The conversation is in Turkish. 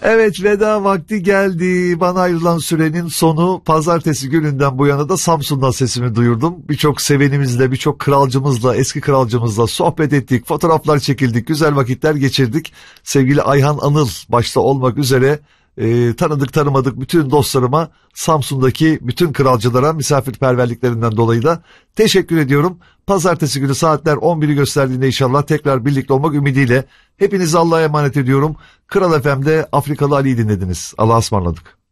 Evet, veda vakti geldi. Bana ayrılan sürenin sonu. Pazartesi gününden bu yana da Samsun'dan sesimi duyurdum. Birçok sevenimizle, birçok kralcımızla, eski kralcımızla sohbet ettik. Fotoğraflar çekildik. Güzel vakitler geçirdik. Sevgili Ayhan Anıl başta olmak üzere tanıdık tanımadık bütün dostlarıma, Samsun'daki bütün kralcılara misafirperverliklerinden dolayı da teşekkür ediyorum. Pazartesi günü saatler 11'i gösterdiğinde inşallah tekrar birlikte olmak ümidiyle hepinizi Allah'a emanet ediyorum. Kral FM'de Afrikalı Ali'yi dinlediniz. Allah'a ısmarladık.